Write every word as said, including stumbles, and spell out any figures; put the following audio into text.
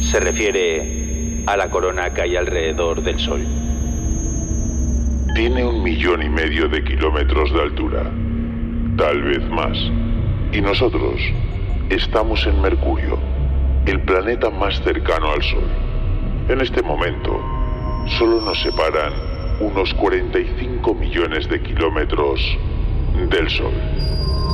Se refiere a la corona que hay alrededor del Sol. Tiene un millón y medio de kilómetros de altura, tal vez más. Y nosotros estamos en Mercurio, el planeta más cercano al Sol. En este momento, solo nos separan unos cuarenta y cinco millones de kilómetros del Sol.